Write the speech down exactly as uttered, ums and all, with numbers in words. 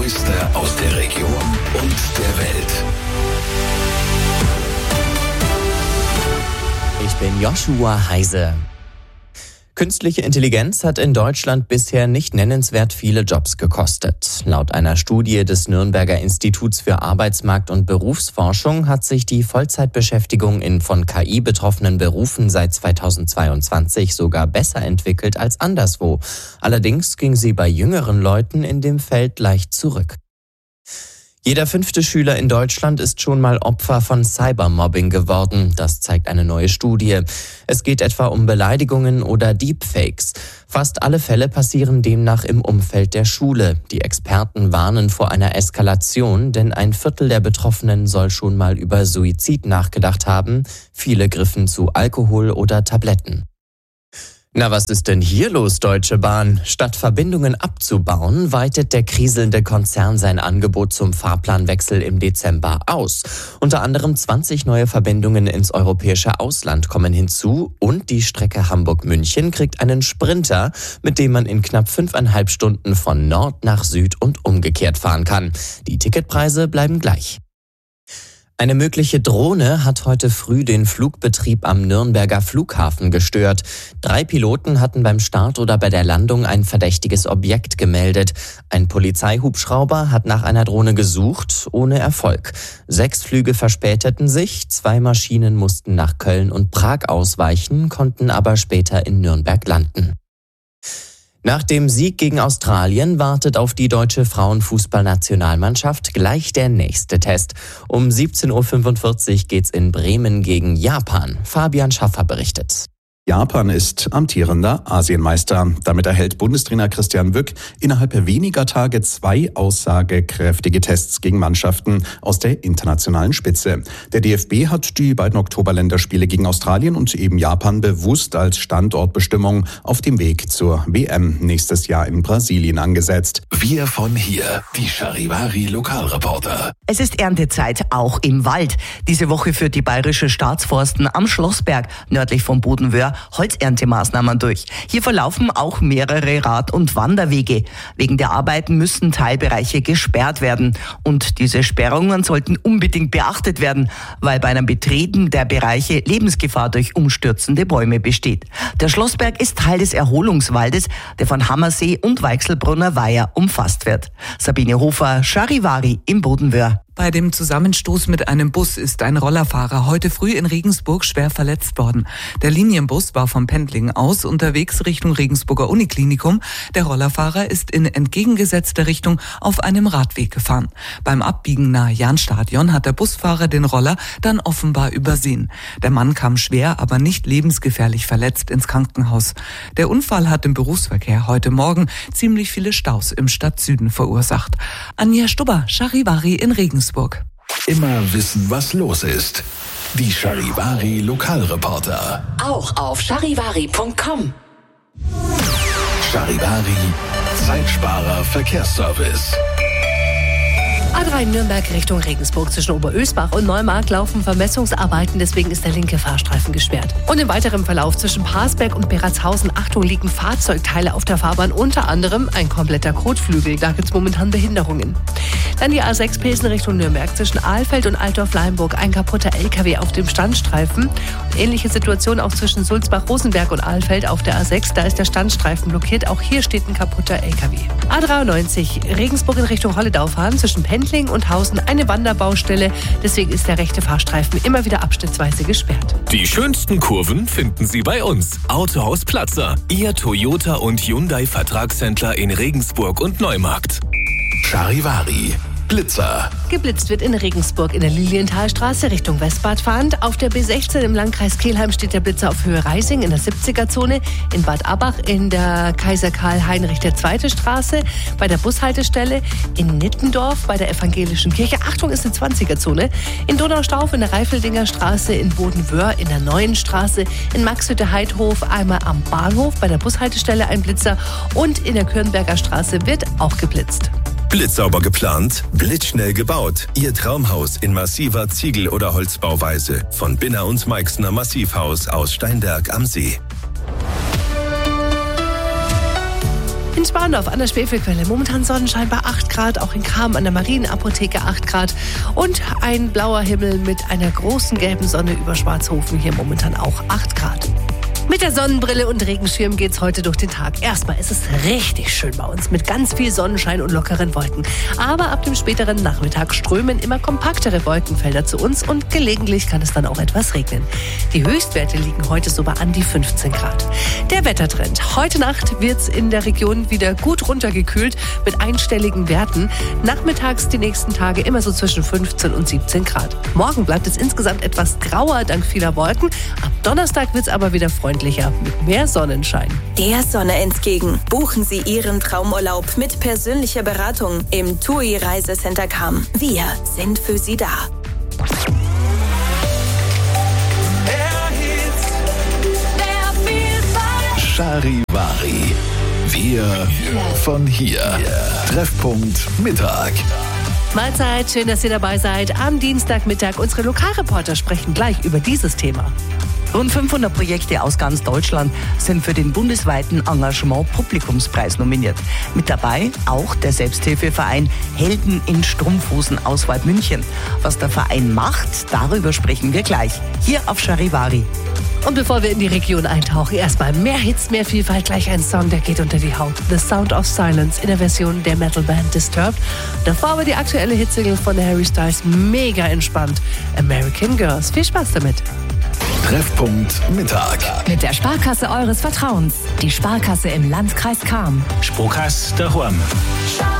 Neueste aus der Region und der Welt. Ich bin Joshua Heise. Künstliche Intelligenz hat in Deutschland bisher nicht nennenswert viele Jobs gekostet. Laut einer Studie des Nürnberger Instituts für Arbeitsmarkt- und Berufsforschung hat sich die Vollzeitbeschäftigung in von K I betroffenen Berufen seit zweitausendzweiundzwanzig sogar besser entwickelt als anderswo. Allerdings ging sie bei jüngeren Leuten in dem Feld leicht zurück. Jeder fünfte Schüler in Deutschland ist schon mal Opfer von Cybermobbing geworden. Das zeigt eine neue Studie. Es geht etwa um Beleidigungen oder Deepfakes. Fast alle Fälle passieren demnach im Umfeld der Schule. Die Experten warnen vor einer Eskalation, denn ein Viertel der Betroffenen soll schon mal über Suizid nachgedacht haben. Viele griffen zu Alkohol oder Tabletten. Na, was ist denn hier los, Deutsche Bahn? Statt Verbindungen abzubauen, weitet der kriselnde Konzern sein Angebot zum Fahrplanwechsel im Dezember aus. Unter anderem zwanzig neue Verbindungen ins europäische Ausland kommen hinzu und die Strecke Hamburg-München kriegt einen Sprinter, mit dem man in knapp fünfeinhalb Stunden von Nord nach Süd und umgekehrt fahren kann. Die Ticketpreise bleiben gleich. Eine mögliche Drohne hat heute früh den Flugbetrieb am Nürnberger Flughafen gestört. Drei Piloten hatten beim Start oder bei der Landung ein verdächtiges Objekt gemeldet. Ein Polizeihubschrauber hat nach einer Drohne gesucht, ohne Erfolg. Sechs Flüge verspäteten sich, zwei Maschinen mussten nach Köln und Prag ausweichen, konnten aber später in Nürnberg landen. Nach dem Sieg gegen Australien wartet auf die deutsche Frauenfußballnationalmannschaft gleich der nächste Test. Um siebzehn Uhr fünfundvierzig geht's in Bremen gegen Japan. Fabian Schaffer berichtet. Japan ist amtierender Asienmeister. Damit erhält Bundestrainer Christian Wück innerhalb weniger Tage zwei aussagekräftige Tests gegen Mannschaften aus der internationalen Spitze. Der D F B hat die beiden Oktoberländerspiele gegen Australien und eben Japan bewusst als Standortbestimmung auf dem Weg zur W M nächstes Jahr in Brasilien angesetzt. Wir von hier, die Charivari Lokalreporter. Es ist Erntezeit, auch im Wald. Diese Woche führt die Bayerische Staatsforsten am Schlossberg, nördlich vom Bodenwöhr, Holzerntemaßnahmen durch. Hier verlaufen auch mehrere Rad- und Wanderwege. Wegen der Arbeiten müssen Teilbereiche gesperrt werden. Und diese Sperrungen sollten unbedingt beachtet werden, weil bei einem Betreten der Bereiche Lebensgefahr durch umstürzende Bäume besteht. Der Schlossberg ist Teil des Erholungswaldes, der von Hammersee und Weichselbrunner Weiher umfasst wird. Sabine Hofer, Charivari im Bodenwöhr. Bei dem Zusammenstoß mit einem Bus ist ein Rollerfahrer heute früh in Regensburg schwer verletzt worden. Der Linienbus war vom Pendling aus unterwegs Richtung Regensburger Uniklinikum. Der Rollerfahrer ist in entgegengesetzter Richtung auf einem Radweg gefahren. Beim Abbiegen nahe Jahnstadion hat der Busfahrer den Roller dann offenbar übersehen. Der Mann kam schwer, aber nicht lebensgefährlich verletzt ins Krankenhaus. Der Unfall hat im Berufsverkehr heute Morgen ziemlich viele Staus im Stadtsüden verursacht. Anja Stubber, Charivari in Regensburg. Immer wissen, was los ist. Die Charivari Lokalreporter. Auch auf charivari punkt com. Charivari Zeitsparer Verkehrsservice. A drei Nürnberg Richtung Regensburg. Zwischen Oberösbach und Neumarkt laufen Vermessungsarbeiten, deswegen ist der linke Fahrstreifen gesperrt. Und im weiteren Verlauf zwischen Parsberg und Beratshausen, Achtung, liegen Fahrzeugteile auf der Fahrbahn, unter anderem ein kompletter Kotflügel. Da gibt es momentan Behinderungen. Dann die A sechs Pilsen Richtung Nürnberg. Zwischen Ahlfeld und Altdorf-Leimburg ein kaputter L K W auf dem Standstreifen. Und ähnliche Situation auch zwischen Sulzbach-Rosenberg und Ahlfeld auf der A sechs. Da ist der Standstreifen blockiert. Auch hier steht ein kaputter L K W. A dreiundneunzig Regensburg in Richtung Holledau fahren. Zwischen Pendling und Hausen eine Wanderbaustelle. Deswegen ist der rechte Fahrstreifen immer wieder abschnittsweise gesperrt. Die schönsten Kurven finden Sie bei uns. Autohaus Platzer. Ihr Toyota und Hyundai Vertragshändler in Regensburg und Neumarkt. Charivari Blitzer. Geblitzt wird in Regensburg in der Lilienthalstraße Richtung Westbad fahrend. Auf der B sechzehn im Landkreis Kelheim steht der Blitzer auf Höhe Reising in der siebziger-Zone. In Bad Abbach in der Kaiser Karl Heinrich der zweite Straße. Bei der Bushaltestelle. In Nittendorf bei der Evangelischen Kirche. Achtung, ist eine zwanziger-Zone. In Donaustauf in der Reifeldinger Straße. In Bodenwöhr in der Neuen Straße. In Maxhütte-Heidhof einmal am Bahnhof bei der Bushaltestelle ein Blitzer. Und in der Kürnberger Straße wird auch geblitzt. Blitzsauber geplant, blitzschnell gebaut. Ihr Traumhaus in massiver Ziegel- oder Holzbauweise. Von Binner und Meixner Massivhaus aus Steinberg am See. In Sparndorf an der Schwefelquelle momentan Sonnenschein bei acht Grad, auch in Cham an der Marienapotheke acht Grad und ein blauer Himmel mit einer großen gelben Sonne über Schwarzhofen, hier momentan auch acht Grad. Mit der Sonnenbrille und Regenschirm geht's heute durch den Tag. Erstmal ist es richtig schön bei uns mit ganz viel Sonnenschein und lockeren Wolken. Aber ab dem späteren Nachmittag strömen immer kompaktere Wolkenfelder zu uns und gelegentlich kann es dann auch etwas regnen. Die Höchstwerte liegen heute so bei an die fünfzehn Grad. Der Wettertrend. Heute Nacht wird's in der Region wieder gut runtergekühlt mit einstelligen Werten. Nachmittags die nächsten Tage immer so zwischen fünfzehn und siebzehn Grad. Morgen bleibt es insgesamt etwas grauer dank vieler Wolken. Ab Donnerstag wird's aber wieder freundlicher mit mehr Sonnenschein. Der Sonne entgegen. Buchen Sie Ihren Traumurlaub mit persönlicher Beratung im T U I Reisecenter Cham. Wir sind für Sie da. Charivari. Wir von hier. Treffpunkt Mittag. Mahlzeit, schön, dass ihr dabei seid. Am Dienstagmittag, unsere Lokalreporter sprechen gleich über dieses Thema. Rund fünfhundert Projekte aus ganz Deutschland sind für den bundesweiten Engagement Publikumspreis nominiert. Mit dabei auch der Selbsthilfeverein Helden in Strumpfhosen aus Waldmünchen. Was der Verein macht, darüber sprechen wir gleich. Hier auf Charivari. Und bevor wir in die Region eintauchen, erstmal mehr Hits, mehr Vielfalt, gleich ein Song, der geht unter die Haut. The Sound of Silence in der Version der Metalband Disturbed. Davor aber die aktuelle Hitsingle von der Harry Styles, mega entspannt. American Girls. Viel Spaß damit. Treffpunkt Mittag. Mit der Sparkasse eures Vertrauens. Die Sparkasse im Landkreis Cham. Sparkasse daheim.